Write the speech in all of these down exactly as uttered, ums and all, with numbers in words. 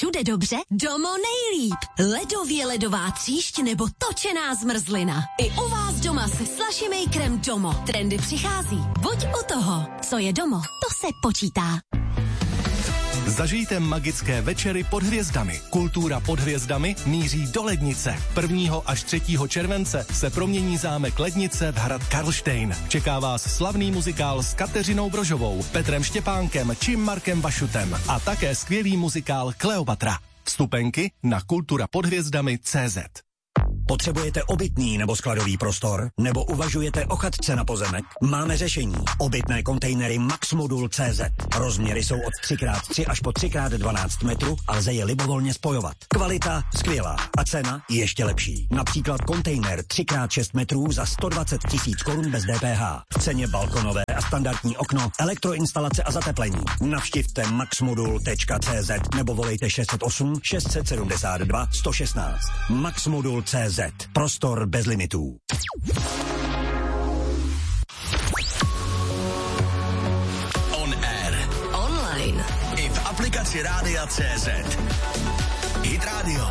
všude dobře? Domo nejlíp. Ledově ledová tříšť nebo točená zmrzlina. I u vás doma se Slushie Makerem Domo. Trendy přichází. Buď u toho. Co je Domo, to se počítá. Zažijte magické večery pod hvězdami. Kultura pod hvězdami míří do Lednice. prvního až třetího července se promění zámek Lednice v hrad Karlštejn. Čeká vás slavný muzikál s Kateřinou Brožovou, Petrem Štěpánkem či Markem Vašutem a také skvělý muzikál Kleopatra. Vstupenky na kultura pod hvězdami tečka cé zet. Potřebujete obytný nebo skladový prostor? Nebo uvažujete o chatce na pozemek? Máme řešení. Obytné kontejnery Maxmodul tečka cé zet. Rozměry jsou od tři krát tři až po tři krát dvanáct metrů a lze je libovolně spojovat. Kvalita skvělá a cena ještě lepší. Například kontejner tři krát šest metrů za sto dvacet tisíc korun bez dé pé há. V ceně balkonové a standardní okno, elektroinstalace a zateplení. Navštivte maxmodul tečka cé zet nebo volejte šest set osm šest set sedmdesát dva sto šestnáct. Maxmodul tečka cé zet. Prostor bez limitů. On air. Online. I v aplikaci Rádia tečka cé zet. Hit Radio.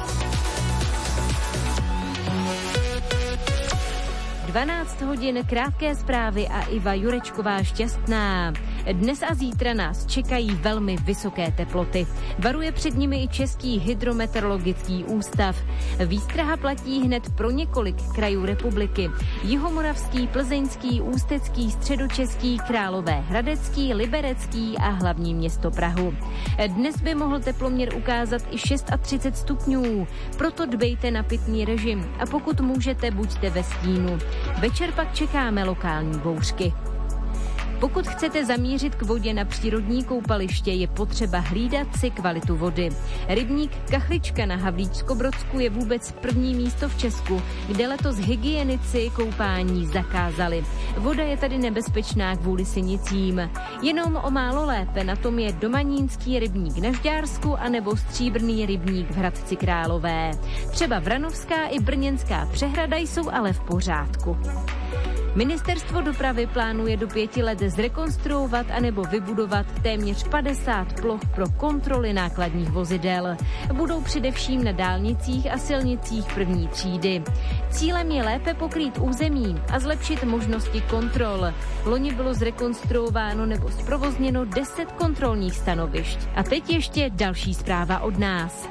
dvanáct hodin, krátké zprávy a Iva Jurečková šťastná. Dnes a zítra nás čekají velmi vysoké teploty. Varuje před nimi i Český hydrometeorologický ústav. Výstraha platí hned pro několik krajů republiky. Jihomoravský, Plzeňský, Ústecký, Středočeský, Královéhradecký, Liberecký a hlavní město Prahu. Dnes by mohl teploměr ukázat i třicet šest stupňů. Proto dbejte na pitný režim a pokud můžete, buďte ve stínu. Večer pak čekáme lokální bouřky. Pokud chcete zamířit k vodě na přírodní koupaliště, je potřeba hlídat si kvalitu vody. Rybník Kachlička na Havlíčskobrodsku je vůbec první místo v Česku, kde letos hygienici koupání zakázali. Voda je tady nebezpečná kvůli sinicím. Jenom o málo lépe na tom je Domanínský rybník na Žďársku anebo Stříbrný rybník v Hradci Králové. Třeba Vranovská i Brněnská přehrada jsou ale v pořádku. Ministerstvo dopravy plánuje do pěti let zrekonstruovat anebo vybudovat téměř padesát ploch pro kontroly nákladních vozidel. Budou především na dálnicích a silnicích první třídy. Cílem je lépe pokrýt území a zlepšit možnosti kontrol. Loni bylo zrekonstruováno nebo zprovozněno deset kontrolních stanovišť. A teď ještě další zpráva od nás.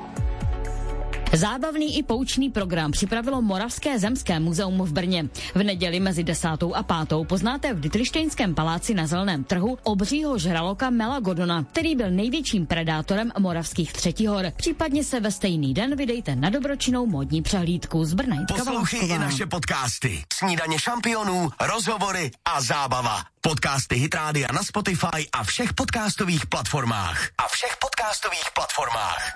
Zábavný i poučný program připravilo Moravské zemské muzeum v Brně. V neděli mezi desátou a pátou poznáte v Ditrištejnském paláci na Zeleném trhu obřího žraloka Melagodona, který byl největším predátorem moravských Třetihor. Případně se ve stejný den vydejte na dobročinnou módní přehlídku z Brna. Poslouchej i naše podcasty. Snídaně šampionů, rozhovory a zábava. Podcasty Hit Rádia na Spotify a všech podcastových platformách. A všech podcastových platformách.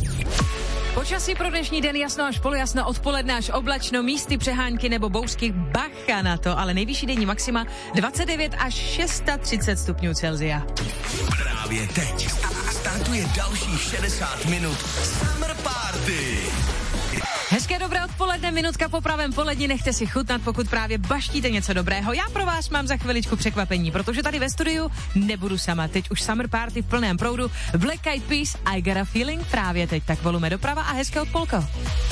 Počasí pro dnešní den jasno až polojasno, odpoledne až oblačno, místy přehánky nebo bouřky, bacha na to, ale nejvyšší denní maxima dvacet devět až třicet šest stupňů Celsia. Právě teď startuje další šedesát minut Summer Party. Hezké dobré odpoledne, minutka po pravém poledni, nechte si chutnat, pokud právě baštíte něco dobrého. Já pro vás mám za chviličku překvapení, protože tady ve studiu nebudu sama. Teď už Summer Party v plném proudu. Black Eyed Peas, I Got a Feeling právě teď. Tak volume doprava a hezké odpolko.